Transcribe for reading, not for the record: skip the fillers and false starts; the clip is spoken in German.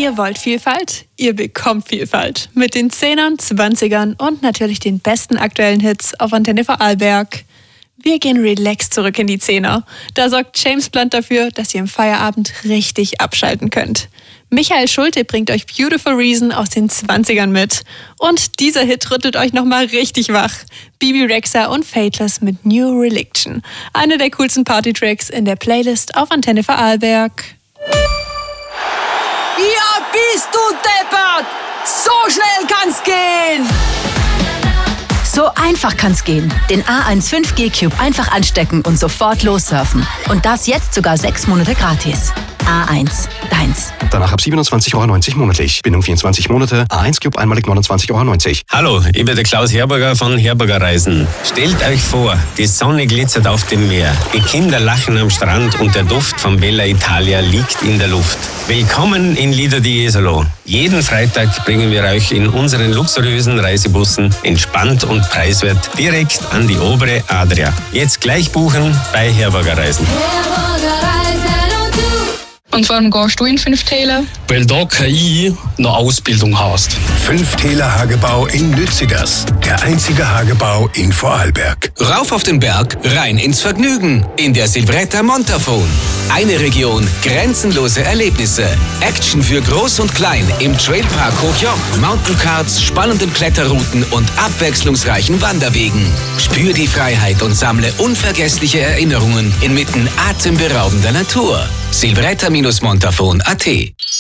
Ihr wollt Vielfalt? Ihr bekommt Vielfalt. Mit den 10ern, 20ern und natürlich den besten aktuellen Hits auf Antenne Vorarlberg. Wir gehen relaxed zurück in die 10er. Da sorgt James Blunt dafür, dass ihr im Feierabend richtig abschalten könnt. Michael Schulte bringt euch Beautiful Reason aus den 20ern mit. Und dieser Hit rüttelt euch nochmal richtig wach. Bibi Rexha und Fateless mit New Religion. Eine der coolsten Party-Tracks in der Playlist auf Antenne Vorarlberg. Ja, bist du deppert! So schnell kann's gehen! So einfach kann's gehen. Den A1 5G Cube einfach anstecken und sofort lossurfen. Und das jetzt sogar 6 Monate gratis. A1, deins. Danach ab 27,90 € monatlich. Bindung 24 Monate. A1 Cube einmalig 29,90 €. Hallo, ich bin der Klaus Herberger von Herberger Reisen. Stellt euch vor, die Sonne glitzert auf dem Meer, die Kinder lachen am Strand und der Duft von Bella Italia liegt in der Luft. Willkommen in Lido di Jesolo. Jeden Freitag bringen wir euch in unseren luxuriösen Reisebussen entspannt und preiswert direkt an die obere Adria. Jetzt gleich buchen bei Herberger Reisen. Und warum gehst du in 5 Täler? Weil da KI noch Ausbildung hast. 5 Täler Hagebau in Lützigers. Der einzige Hagebau in Vorarlberg. Rauf auf den Berg, rein ins Vergnügen. In der Silvretta Montafon. Eine Region, grenzenlose Erlebnisse. Action für Groß und Klein im Trailpark Hochjoch. Mountaincards, spannenden Kletterrouten und abwechslungsreichen Wanderwegen. Spür die Freiheit und sammle unvergessliche Erinnerungen inmitten atemberaubender Natur. Silvretta-montafon.at